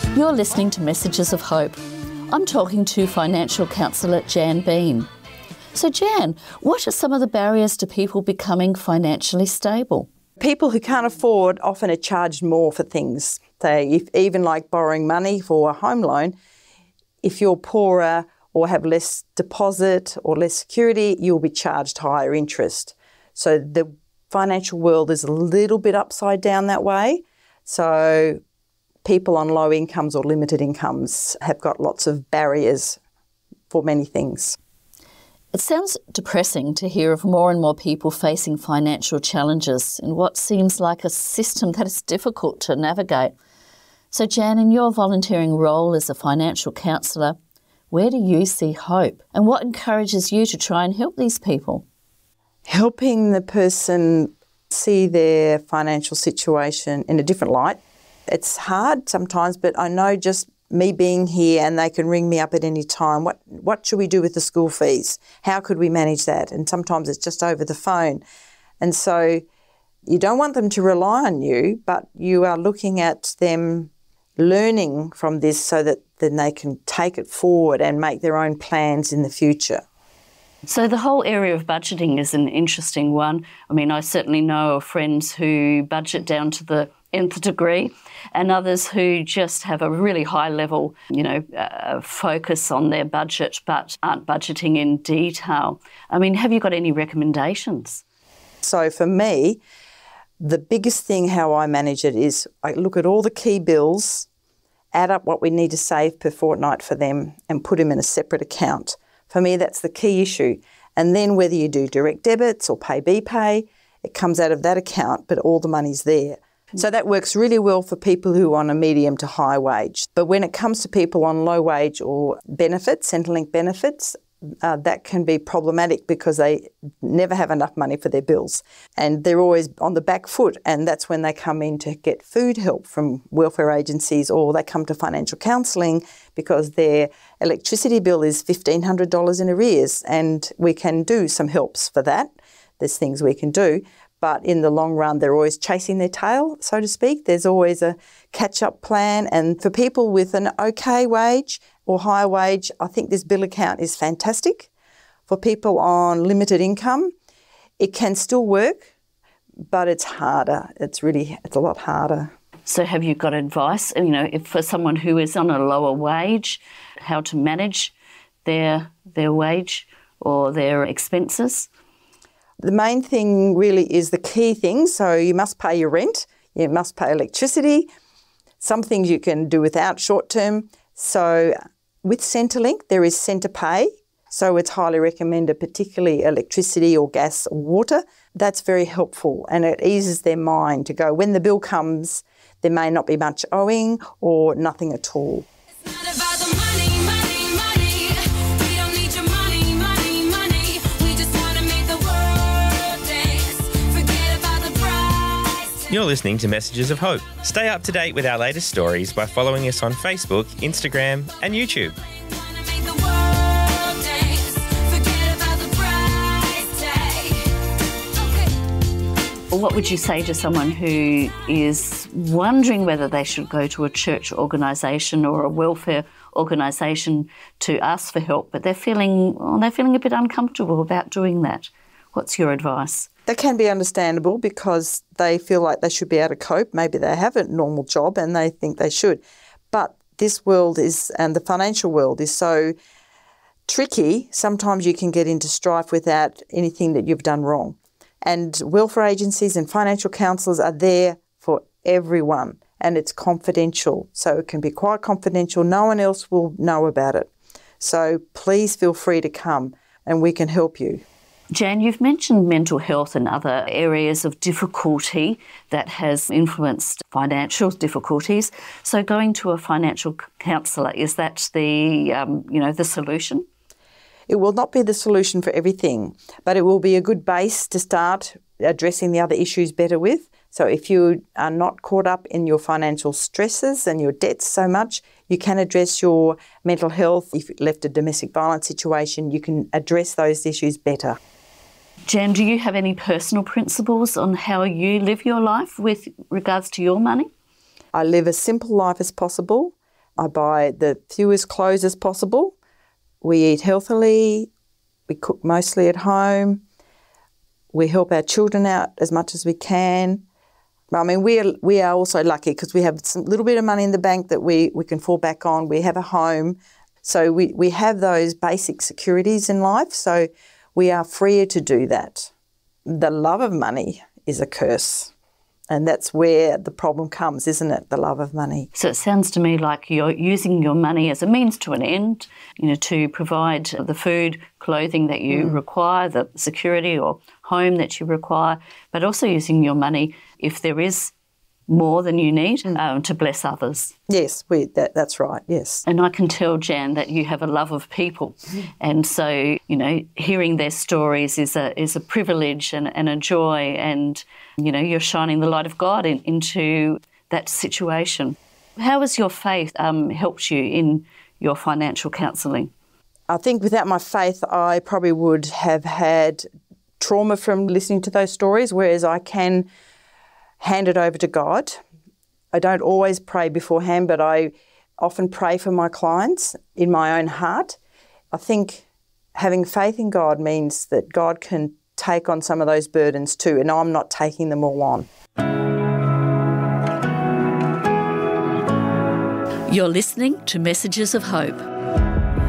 You're listening to Messages of Hope. I'm talking to financial counsellor Jan Bean. So Jan, what are some of the barriers to people becoming financially stable? People who can't afford often are charged more for things. Even like borrowing money for a home loan, if you're poorer or have less deposit or less security, you'll be charged higher interest. So the financial world is a little bit upside down that way. So people on low incomes or limited incomes have got lots of barriers for many things. It sounds depressing to hear of more and more people facing financial challenges in what seems like a system that is difficult to navigate. So Jan, in your volunteering role as a financial counsellor, where do you see hope? And what encourages you to try and help these people? Helping the person see their financial situation in a different light. It's hard sometimes, but I know just me being here and they can ring me up at any time. What should we do with the school fees? How could we manage that? And sometimes it's just over the phone. And so you don't want them to rely on you, but you are looking at them learning from this so that then they can take it forward and make their own plans in the future. So the whole area of budgeting is an interesting one. I mean, I certainly know of friends who budget down to the nth degree and others who just have a really high level, focus on their budget but aren't budgeting in detail. I mean, have you got any recommendations? So for me, the biggest thing how I manage it is I look at all the key bills, add up what we need to save per fortnight for them and put them in a separate account. For me, that's the key issue. And then whether you do direct debits or pay BPay, it comes out of that account, but all the money's there. So that works really well for people who are on a medium to high wage. But when it comes to people on low wage or benefits, Centrelink benefits, that can be problematic because they never have enough money for their bills. And they're always on the back foot, and that's when they come in to get food help from welfare agencies, or they come to financial counselling because their electricity bill is $1,500 in arrears, and we can do some helps for that. There's things we can do. But in the long run, they're always chasing their tail, so to speak. There's always a catch-up plan. And for people with an okay wage or higher wage, I think this bill account is fantastic. For people on limited income, it can still work, but it's harder. It's a lot harder. So have you got advice, if for someone who is on a lower wage, how to manage their wage or their expenses? The main thing really is the key thing. So you must pay your rent, you must pay electricity. Some things you can do without short term. So with Centrelink, there is CenterPay. So it's highly recommended, particularly electricity or gas or water. That's very helpful and it eases their mind to go, when the bill comes, there may not be much owing or nothing at all. It's not about the money, money, money. We don't need your money, money, money. We just want to make the world dance. Forget about the price. You're listening to Messages of Hope. Stay up to date with our latest stories by following us on Facebook, Instagram and YouTube. Wanna make the world dance. Forget about the price tag. Okay. What would you say to someone who is wondering whether they should go to a church organisation or a welfare organisation to ask for help, but they're feeling a bit uncomfortable about doing that? What's your advice? That can be understandable because they feel like they should be able to cope. Maybe they have a normal job and they think they should. But this world and the financial world is so tricky. Sometimes you can get into strife without anything that you've done wrong. And welfare agencies and financial counsellors are there for everyone, and it's confidential. So it can be quite confidential. No one else will know about it. So please feel free to come and we can help you. Jan, you've mentioned mental health and other areas of difficulty that has influenced financial difficulties. So going to a financial counsellor, is that the solution? It will not be the solution for everything, but it will be a good base to start addressing the other issues better with. So if you are not caught up in your financial stresses and your debts so much, you can address your mental health. If you left a domestic violence situation, you can address those issues better. Jan, do you have any personal principles on how you live your life with regards to your money? I live as simple life as possible. I buy the fewest clothes as possible. We eat healthily. We cook mostly at home. We help our children out as much as we can. I mean, we are also lucky because we have some little bit of money in the bank that we can fall back on. We have a home. So we have those basic securities in life. So we are freer to do that. The love of money is a curse. And that's where the problem comes, isn't it? The love of money. So it sounds to me like you're using your money as a means to an end, to provide the food, clothing that you require, the security or home that you require, but also using your money, if there is more than you need, to bless others. Yes, that's right, yes. And I can tell, Jan, that you have a love of people. And so, hearing their stories is a privilege and a joy, and, you're shining the light of God into that situation. How has your faith helped you in your financial counselling? I think without my faith, I probably would have had trauma from listening to those stories, whereas I can hand it over to God. I don't always pray beforehand, but I often pray for my clients in my own heart. I think having faith in God means that God can take on some of those burdens too, and I'm not taking them all on. You're listening to Messages of Hope.